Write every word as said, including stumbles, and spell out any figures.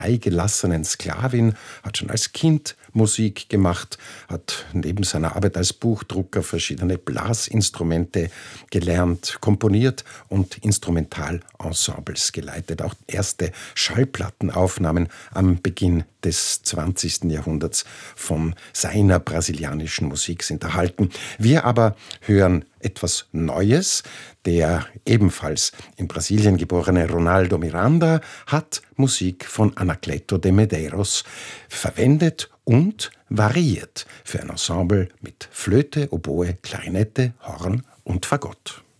freigelassenen Sklavin, hat schon als Kind Musik gemacht, hat neben seiner Arbeit als Buchdrucker verschiedene Blasinstrumente gelernt, komponiert und Instrumentalensembles geleitet. Auch erste Schallplattenaufnahmen am Beginn des zwanzigsten Jahrhunderts von seiner brasilianischen Musik sind erhalten. Wir aber hören etwas Neues. Der ebenfalls in Brasilien geborene Ronaldo Miranda hat Musik von Anacleto de Medeiros verwendet und variiert für ein Ensemble mit Flöte, Oboe, Klarinette, Horn und Fagott.